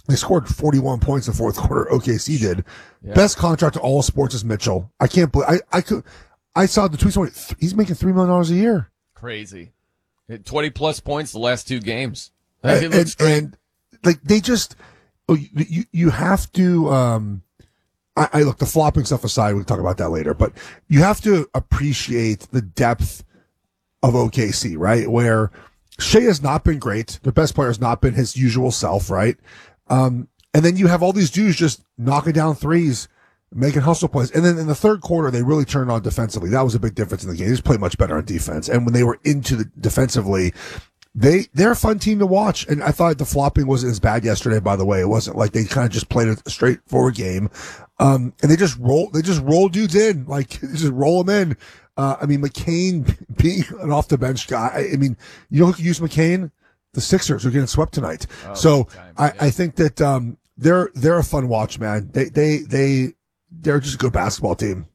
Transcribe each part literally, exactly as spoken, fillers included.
They scored forty-one points in the fourth quarter. O K C did. Yeah. Best contract to all sports is Mitchell. I can't believe I, I could I saw the tweets. Th- he's making three million dollars a year. Crazy. Hit twenty plus points the last two games. And, and, and like they just oh, you, you you have to um I, I look the flopping stuff aside, we'll talk about that later, but you have to appreciate the depth of O K C, right? Where Shea has not been great. The best player has not been his usual self, right? Um, and then you have all these dudes just knocking down threes, making hustle plays. And then in the third quarter, they really turned on defensively. That was a big difference in the game. They just played much better on defense. And when they were into the defensively, they, they're a fun team to watch. And I thought the flopping wasn't as bad yesterday, by the way. It wasn't like they kind of just played a straightforward game. Um, and they just roll, they just roll dudes in, like just roll them in. Uh, I mean, McCain being an off the bench guy. I, I mean, you know who could use McCain? The Sixers are getting swept tonight. Oh, so I, yeah. I think that, um, they're, they're a fun watch, man. They, they, they, they're just a good basketball team.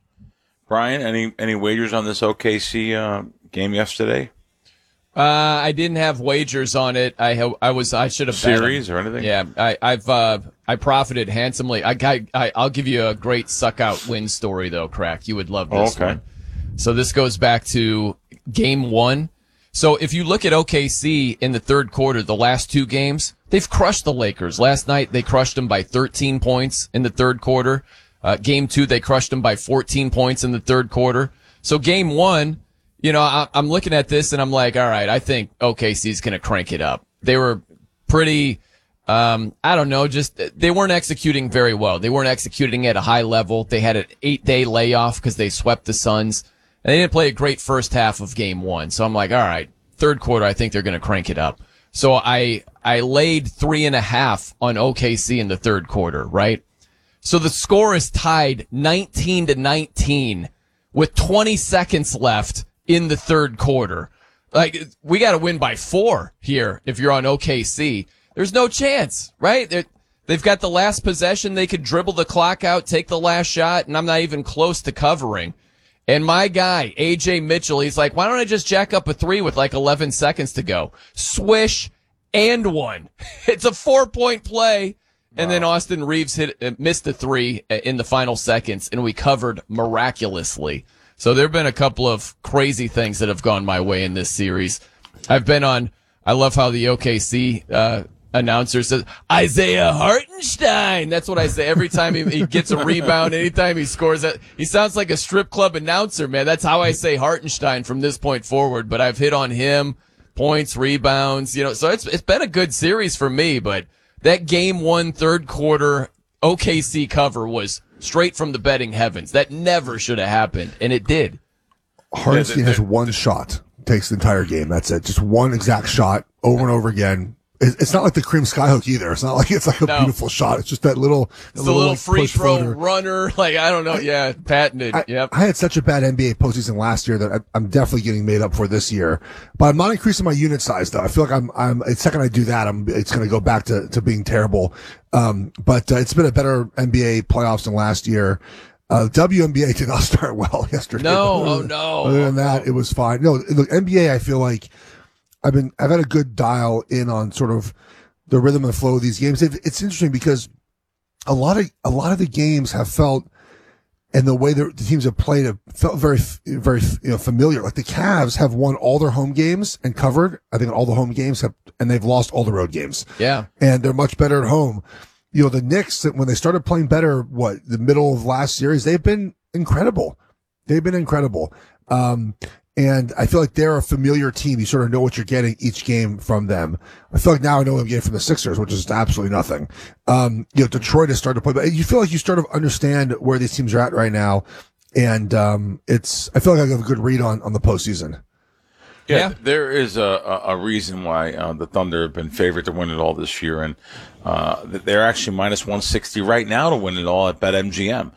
Brian, any, any wagers on this O K C, uh, game yesterday? Uh, I didn't have wagers on it. I ha- I was, I should have series or anything. Yeah. I, I've, uh, I profited handsomely. I, I, I, I'll give you a great suck out win story though, Crack. You would love this oh, okay. one. So this goes back to game one. So if you look at O K C in the third quarter, the last two games, they've crushed the Lakers. Last night, they crushed them by thirteen points in the third quarter. Uh, game two, they crushed them by fourteen points in the third quarter. So game one, you know, I, I'm looking at this and I'm like, all right, I think O K C is going to crank it up. They were pretty, um, I don't know, just, they weren't executing very well. They weren't executing at a high level. They had an eight day layoff because they swept the Suns. And they didn't play a great first half of game one. So I'm like, all right, third quarter, I think they're going to crank it up. So I, I laid three and a half on O K C in the third quarter, right? So the score is tied nineteen to nineteen with twenty seconds left in the third quarter. Like, we got to win by four here if you're on O K C. There's no chance, right? They're, they've got the last possession. They could dribble the clock out, take the last shot, and I'm not even close to covering. And my guy, A J Mitchell, he's like, why don't I just jack up a three with like eleven seconds to go? Swish and one. It's a four-point play. And wow. Then Austin Reeves hit, uh, missed a three in the final seconds, and we covered miraculously. So there have been a couple of crazy things that have gone my way in this series. I've been on, I love how the O K C uh announcer says, Isaiah Hartenstein. That's what I say every time he, he gets a rebound, anytime he scores that. He sounds like a strip club announcer, man. That's how I say Hartenstein from this point forward. But I've hit on him, points, rebounds, you know, so it's it's been a good series for me. But that game one, third quarter O K C cover was straight from the betting heavens. That never should have happened, and it did. Hartenstein has one shot, takes the entire game. That's it. Just one exact shot over and over again. It's not like the cream skyhook either. It's not like it's like a no. beautiful shot. It's just that little, it's little, a little like, free throw floater. runner. Like, I don't know. Yeah, patented. I, yep. I had such a bad N B A postseason last year that I, I'm definitely getting made up for this year. But I'm not increasing my unit size though. I feel like I'm, I'm, the second I do that, I'm, it's going to go back to, to being terrible. Um, but uh, it's been a better N B A playoffs than last year. Uh, W N B A did not start well yesterday. No, oh no. Other than that, it was fine. No, look, N B A, I feel like I've been, I've had a good dial in on sort of the rhythm and flow of these games. It's interesting because a lot of, a lot of the games have felt, and the way the teams have played have felt very, very, you know, familiar. Like the Cavs have won all their home games and covered, I think all the home games have, and they've lost all the road games. Yeah. And they're much better at home. You know, the Knicks, when they started playing better, what, the middle of last series, they've been incredible. They've been incredible. Um, and I feel like they're a familiar team. You sort of know what you're getting each game from them. I feel like now I know what I'm getting from the Sixers, which is absolutely nothing. Um, you know, Detroit has started to play, but you feel like you sort of understand where these teams are at right now. And, um, it's, I feel like I have a good read on, on the postseason. Yeah, yeah. There is a, a reason why uh, the Thunder have been favored to win it all this year, and uh, they're actually minus one sixty right now to win it all at BetMGM.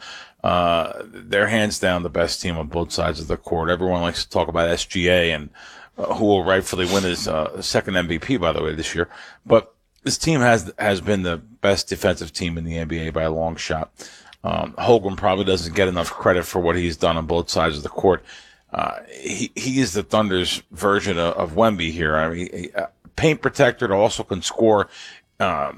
Uh, they're hands down the best team on both sides of the court. Everyone likes to talk about S G A and uh, who will rightfully win his uh, second M V P, by the way, this year. But this team has has been the best defensive team in the N B A by a long shot. Um, Hogan probably doesn't get enough credit for what he's done on both sides of the court. Uh, he, he is the Thunder's version of, of Wemby here. I mean, a paint protector that also can score, um,